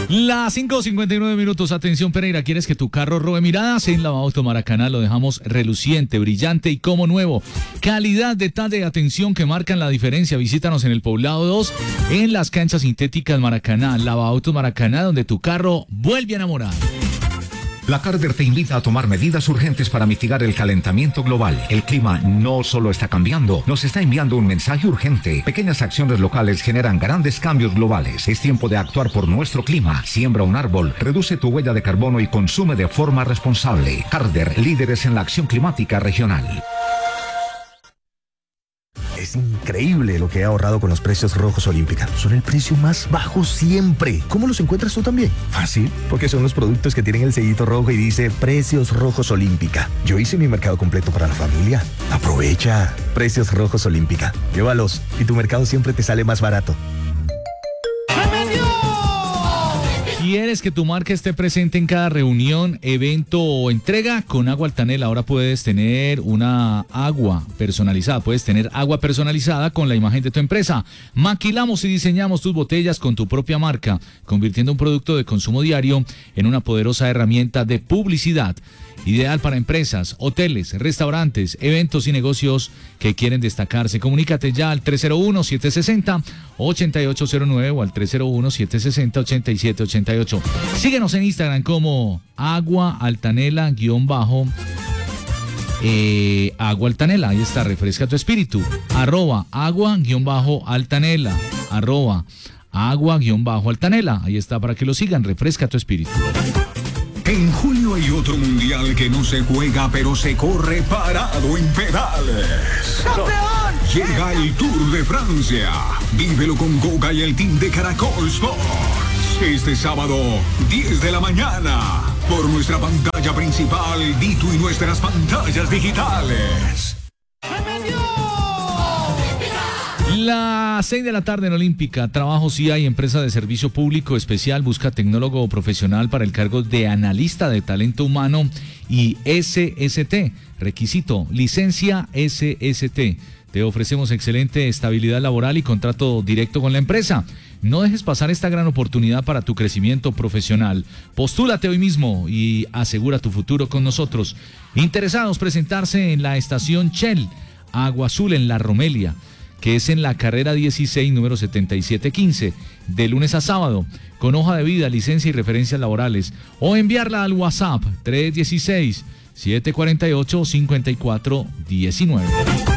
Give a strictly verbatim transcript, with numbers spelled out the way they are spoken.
Las cinco cincuenta y nueve minutos. Atención, Pereira, ¿quieres que tu carro robe miradas? En Lavauto Maracaná lo dejamos reluciente, brillante y como nuevo. Calidad, detalle y atención que marcan la diferencia. Visítanos en el Poblado dos, en las canchas sintéticas Maracaná. Lavauto Maracaná, donde tu carro vuelve a enamorar. La Carder te invita a tomar medidas urgentes para mitigar el calentamiento global. El clima no solo está cambiando, nos está enviando un mensaje urgente. Pequeñas acciones locales generan grandes cambios globales. Es tiempo de actuar por nuestro clima. Siembra un árbol, reduce tu huella de carbono y consume de forma responsable. Carder, líderes en la acción climática regional. Es increíble lo que he ahorrado con los precios Rojos Olímpica. Son el precio más bajo siempre. ¿Cómo los encuentras tú también? Fácil, porque son los productos que tienen el sellito rojo y dice Precios Rojos Olímpica. Yo hice mi mercado completo para la familia. Aprovecha. Precios Rojos Olímpica. Llévalos y tu mercado siempre te sale más barato. ¿Quieres que tu marca esté presente en cada reunión, evento o entrega? Con Agua Altanela ahora puedes tener una agua personalizada. Puedes tener agua personalizada con la imagen de tu empresa. Maquilamos y diseñamos tus botellas con tu propia marca, convirtiendo un producto de consumo diario en una poderosa herramienta de publicidad. Ideal para empresas, hoteles, restaurantes, eventos y negocios que quieren destacarse. Comunícate ya al tres cero uno, siete seis cero, ocho ocho cero nueve o al tres cero uno, siete seis cero, ocho siete ocho ocho. Síguenos en Instagram como Agua Altanela guión bajo eh, Agua Altanela. Ahí está, refresca tu espíritu. Arroba Agua guión bajo Altanela. Arroba Agua guión bajo Altanela. Ahí está para que lo sigan, refresca tu espíritu. En junio hay otro mundial que no se juega, pero se corre parado en pedales. ¡Campeón! Llega el Tour de Francia. Vívelo con Goga y el team de Caracol Sports. Este sábado, diez de la mañana, por nuestra pantalla principal, Dito y nuestras pantallas digitales. Las seis de la tarde en Olímpica. Trabajo sí hay. Empresa de servicio público especial busca tecnólogo profesional para el cargo de analista de talento humano y S S T. Requisito, licencia S S T. Te ofrecemos excelente estabilidad laboral y contrato directo con la empresa. No dejes pasar esta gran oportunidad para tu crecimiento profesional. Postúlate hoy mismo y asegura tu futuro con nosotros. Interesados, presentarse en la estación Shell Agua Azul en La Romelia, que es en la carrera dieciséis, número setenta y siete quince, de lunes a sábado, con hoja de vida, licencia y referencias laborales, o enviarla al WhatsApp tres uno seis, siete cuatro ocho, cinco cuatro uno nueve.